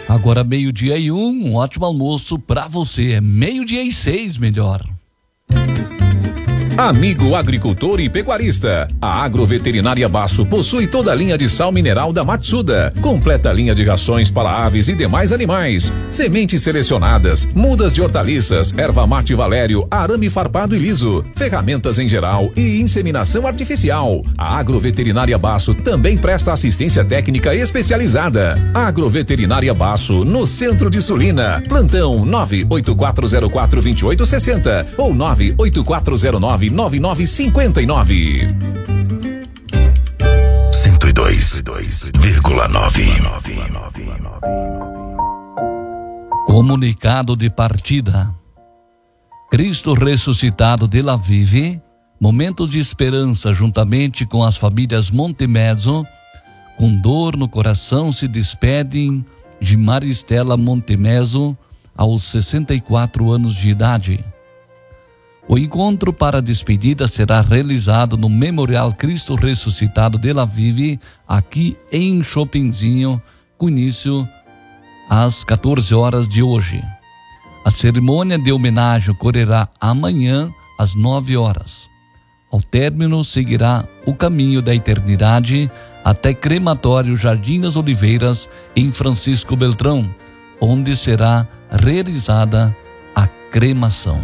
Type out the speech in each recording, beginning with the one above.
Agora 12:01, um ótimo almoço pra você. É 12:06 melhor. Amigo agricultor e pecuarista, a Agroveterinária Basso possui toda a linha de sal mineral da Matsuda, completa linha de rações para aves e demais animais, sementes selecionadas, mudas de hortaliças, erva mate valério, arame farpado e liso, ferramentas em geral e inseminação artificial. A Agroveterinária Basso também presta assistência técnica especializada. Agroveterinária Basso, no centro de Sulina. Plantão 984042860 ou 98409 9959. 102,9. Comunicado de partida. Cristo ressuscitado de la Vive, momentos de esperança juntamente com as famílias Montemezzo, com dor no coração se despedem de Maristela Montemezzo aos 64 anos de idade. O encontro para a despedida será realizado no Memorial Cristo Ressuscitado de la Vive, aqui em Chopinzinho, com início às 14 horas de hoje. A cerimônia de homenagem ocorrerá amanhã às 9 horas. Ao término, seguirá o caminho da eternidade até Crematório Jardim das Oliveiras, em Francisco Beltrão, onde será realizada a cremação.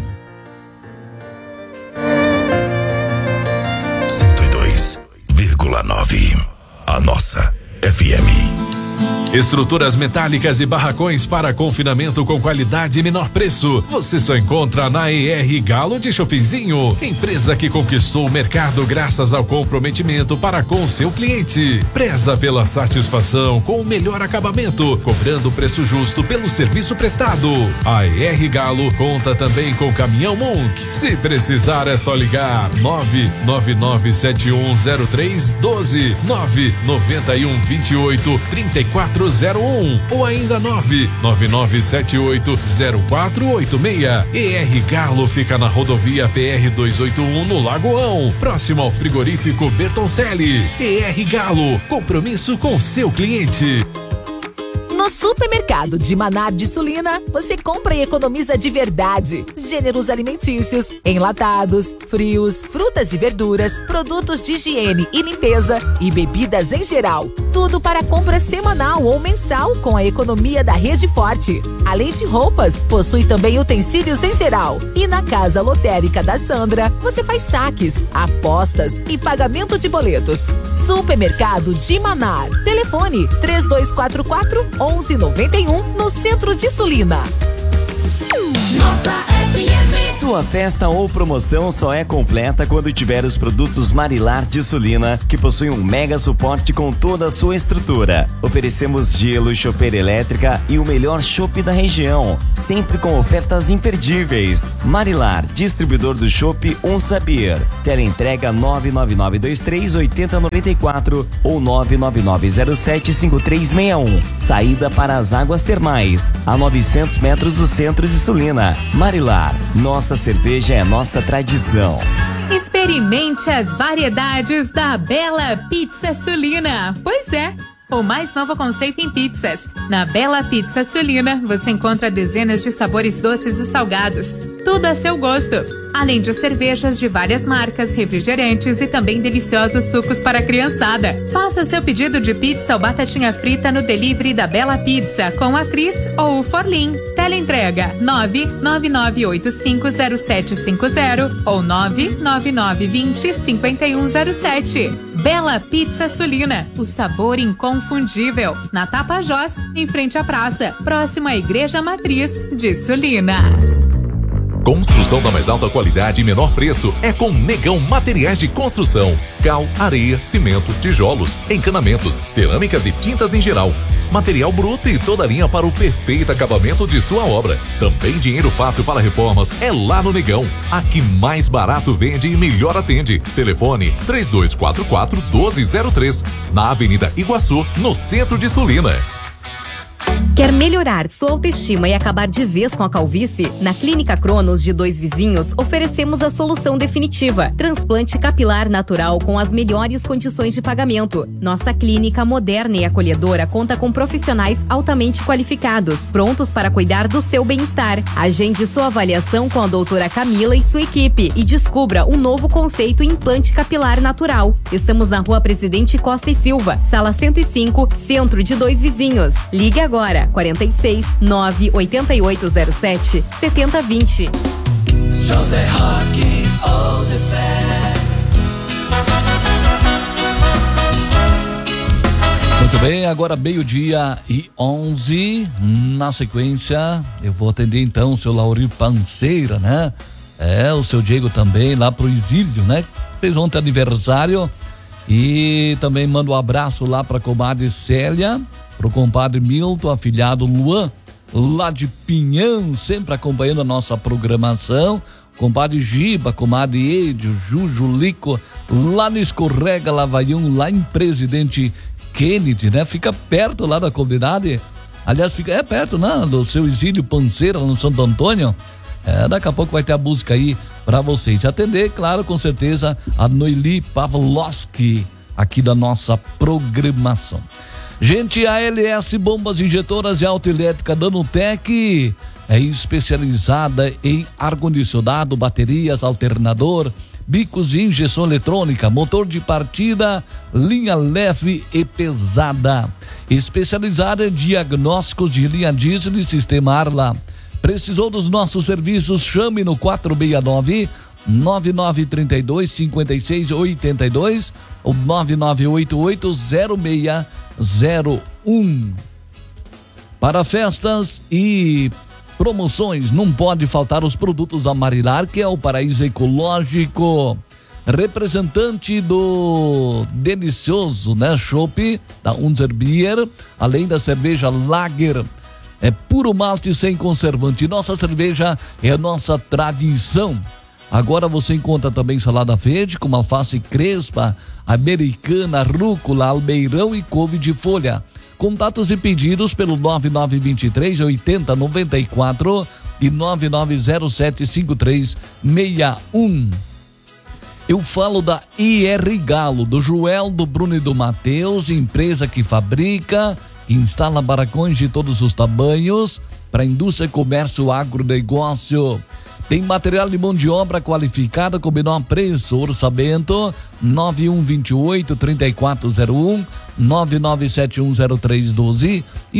102,9. A nossa FM. Estruturas metálicas e barracões para confinamento com qualidade e menor preço. Você só encontra na ER Galo de Chopinzinho, empresa que conquistou o mercado graças ao comprometimento para com seu cliente. Preza pela satisfação com o melhor acabamento, cobrando preço justo pelo serviço prestado. A ER Galo conta também com caminhão Monk. Se precisar é só ligar 999710312 991283401 ou ainda 999780486. ER Galo fica na rodovia PR 281 no Lagoão, próximo ao frigorífico Bertoncelli. ER Galo, compromisso com seu cliente. No Supermercado de Manar de Sulina, você compra e economiza de verdade. Gêneros alimentícios, enlatados, frios, frutas e verduras, produtos de higiene e limpeza e bebidas em geral. Tudo para compra semanal ou mensal com a economia da Rede Forte. Além de roupas, possui também utensílios em geral. E na Casa Lotérica da Sandra, você faz saques, apostas e pagamento de boletos. Supermercado de Manar. Telefone 3244-1191 no centro de Sulina. Nossa FM. Sua festa ou promoção só é completa quando tiver os produtos Marilar de Sulina, que possuem um mega suporte com toda a sua estrutura. Oferecemos gelo, chopeira elétrica e o melhor chopp da região, sempre com ofertas imperdíveis. Marilar, distribuidor do chopp Onça Beer. Teleentrega 999238094 ou 999075361. Saída para as águas termais, a 900 metros do centro de Sulina. Marilar, nossa cerveja é nossa tradição. Experimente as variedades da Bela Pizza Sulina. Pois é, o mais novo conceito em pizzas. Na Bela Pizza Sulina, você encontra dezenas de sabores doces e salgados, tudo a seu gosto. Além de cervejas de várias marcas, refrigerantes e também deliciosos sucos para a criançada. Faça seu pedido de pizza ou batatinha frita no delivery da Bela Pizza com a Cris ou o Forlim. Teleentrega 999850750 ou 999205107. Bela Pizza Sulina, o sabor inconfundível. Na Tapajós, em frente à praça, próximo à Igreja Matriz de Sulina. Construção da mais alta qualidade e menor preço é com Negão Materiais de Construção. Cal, areia, cimento, tijolos, encanamentos, cerâmicas e tintas em geral. Material bruto e toda a linha para o perfeito acabamento de sua obra. Também dinheiro fácil para reformas é lá no Negão. Aqui mais barato vende e melhor atende. Telefone 3244-1203. Na Avenida Iguaçu, no centro de Sulina. Quer melhorar sua autoestima e acabar de vez com a calvície? Na Clínica Cronos de Dois Vizinhos, oferecemos a solução definitiva. Transplante capilar natural com as melhores condições de pagamento. Nossa clínica moderna e acolhedora conta com profissionais altamente qualificados, prontos para cuidar do seu bem-estar. Agende sua avaliação com a doutora Camila e sua equipe e descubra um novo conceito implante capilar natural. Estamos na Rua Presidente Costa e Silva, Sala 105, Centro de Dois Vizinhos. Ligue agora. 46 98807 7020. José Roque, Old Muito bem, agora 12:11. Na sequência, eu vou atender então o seu Laurir Panceira, né? O seu Diego também, lá pro Exílio, né? Fez ontem aniversário. E também mando um abraço lá pra comadre Célia, pro compadre Milton, afilhado Luan, lá de Pinhão, sempre acompanhando a nossa programação. Compadre Giba, comadre Edio, Juju Lico, lá no Escorrega Lavaião, lá em Presidente Kennedy, né? Fica perto lá da comunidade. Aliás, fica perto, né? Do seu Exílio Panceira, no Santo Antônio. Daqui a pouco vai ter a música aí pra vocês. Atender, claro, com certeza, a Noeli Pavlovski, aqui da nossa programação. Gente, a LS Bombas Injetoras e Autoelétrica Danutec é especializada em ar-condicionado, baterias, alternador, bicos de injeção eletrônica, motor de partida, linha leve e pesada. Especializada em diagnósticos de linha diesel e sistema Arla. Precisou dos nossos serviços? Chame no 469 9932 5682 ou 9988 0601. Para festas e promoções, não pode faltar os produtos da Marilar, que é o paraíso ecológico. Representante do delicioso, né, chopp da Unser Bier, além da cerveja Lager. É puro malte sem conservante. Nossa cerveja é a nossa tradição. Agora você encontra também salada verde com alface crespa, americana, rúcula, almeirão e couve de folha. Contatos e pedidos pelo 9923 8094 e 99075361. Eu falo da IR Galo, do Joel, do Bruno e do Matheus, empresa que fabrica e instala barracões de todos os tamanhos para indústria, comércio, agronegócio. Tem material de mão de obra qualificada com menor preço. Orçamento 9128-3401, 99710312 e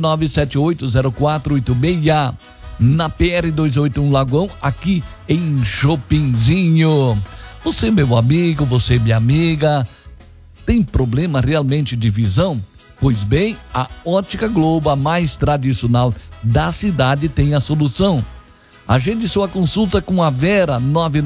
99780486. Na PR 281 Lagoão, aqui em Chopinzinho. Você, meu amigo, você, minha amiga, tem problema realmente de visão? Pois bem, a Ótica Globo, a mais tradicional da cidade, tem a solução. Agende sua consulta com a Vera,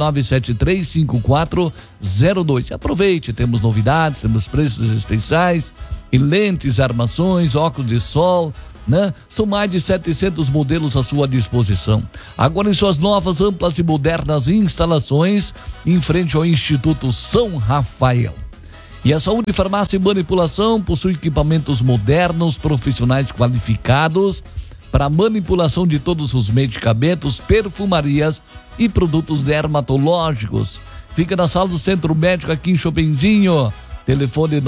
9973-5402. Aproveite, temos novidades, temos preços especiais em lentes, armações, óculos de sol, né? São mais de 700 modelos à sua disposição. Agora em suas novas, amplas e modernas instalações, em frente ao Instituto São Rafael. E a Saúde Farmácia e Manipulação possui equipamentos modernos, profissionais qualificados para manipulação de todos os medicamentos, perfumarias e produtos dermatológicos. Fica na sala do Centro Médico aqui em Chopinzinho. Telefone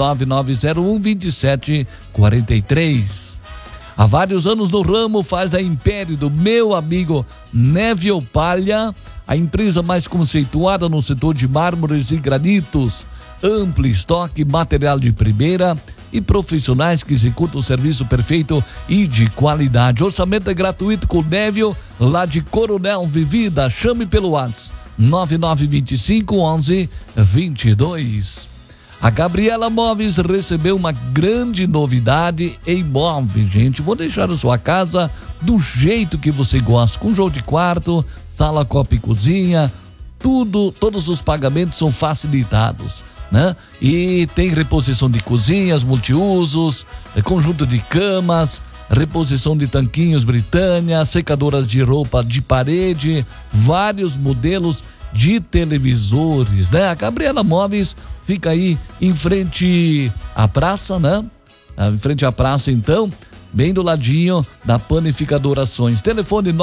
9901-2743. Há vários anos no ramo, faz a Império do meu amigo Nevio Palha, a empresa mais conceituada no setor de mármores e granitos. Amplo estoque, material de primeira e profissionais que executam o serviço perfeito e de qualidade. Orçamento é gratuito com o Nevio, lá de Coronel Vivida. Chame pelo WhatsApp 9925 11 22. A Gabriela Móveis recebeu uma grande novidade em móveis, gente. Vou deixar a sua casa do jeito que você gosta, com jogo de quarto, sala, copa e cozinha, todos os pagamentos são facilitados, né? E tem reposição de cozinhas, multiusos, conjunto de camas, reposição de tanquinhos Britânia, secadoras de roupa de parede, vários modelos de televisores, né? A Gabriela Móveis fica aí em frente à praça, né? Em frente à praça, então, bem do ladinho da Panificadora Ações. Telefone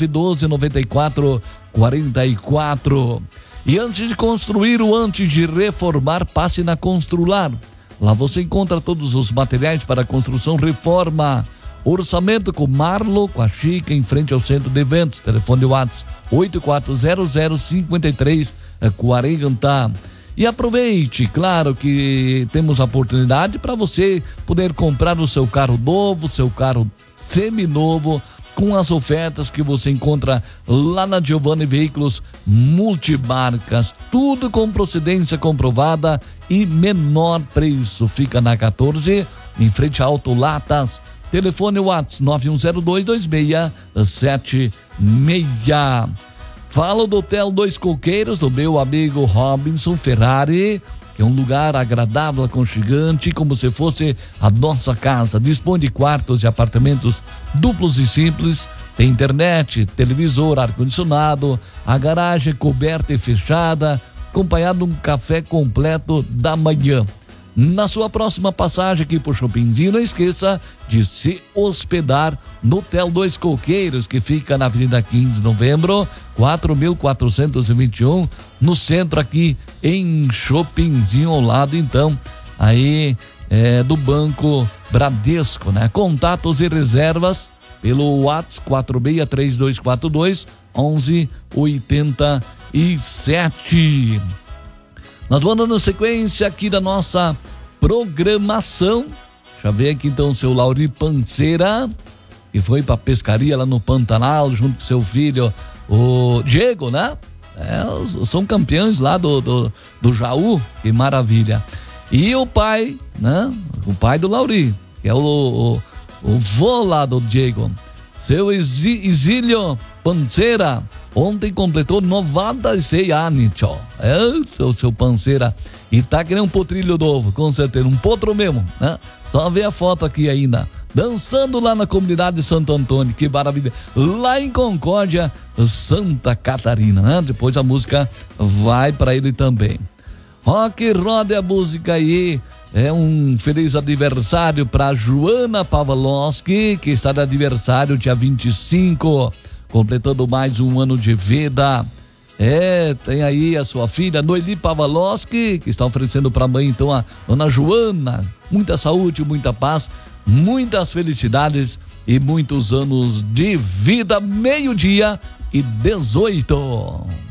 9912-9444. E antes de construir ou antes de reformar, passe na Constrular. Lá você encontra todos os materiais para construção, reforma. Orçamento com Marlo, com a Chica, em frente ao centro de eventos. Telefone WhatsApp 8400-5340. E aproveite, claro que temos a oportunidade para você poder comprar o seu carro novo, seu carro seminovo, com as ofertas que você encontra lá na Giovanni Veículos Multimarcas. Tudo com procedência comprovada e menor preço. Fica na 14, em frente a Autolatas. Telefone WhatsApp 91022676. Falo do Hotel Dois Coqueiros, do meu amigo Robinson Ferrari, que é um lugar agradável, aconchegante, como se fosse a nossa casa. Dispõe de quartos e apartamentos duplos e simples, tem internet, televisor, ar-condicionado, a garagem coberta e fechada, acompanhado de um café completo da manhã. Na sua próxima passagem aqui por Chopinzinho, não esqueça de se hospedar no Hotel Dois Coqueiros, que fica na Avenida 15 de Novembro, 4.421, no centro aqui em Chopinzinho, ao lado então aí do Banco Bradesco, né? Contatos e reservas pelo WhatsApp 4632421187. Nós vamos dando sequência aqui da nossa programação. Já veio aqui então o seu Lauri Panceira, que foi pra pescaria lá no Pantanal, junto com seu filho, o Diego, né? São campeões lá do Jaú, que maravilha. E o pai, né? O pai do Lauri, que é o vô lá do Diego, seu Exílio Panceira, ontem completou 96 anos, seu Panceira. E tá que nem um potrilho novo, com certeza, um potro mesmo, né? Só ver a foto aqui ainda, dançando lá na comunidade de Santo Antônio, que maravilha, lá em Concórdia, Santa Catarina, né? Depois a música vai pra ele também. Rock roda a música aí, é um feliz aniversário pra Joana Pavlovski, que está de aniversário dia 25, completando mais um ano de vida. Tem aí a sua filha Noeli Pavlovski, que está oferecendo para a mãe então a dona Joana, muita saúde, muita paz, muitas felicidades e muitos anos de vida. 12:18.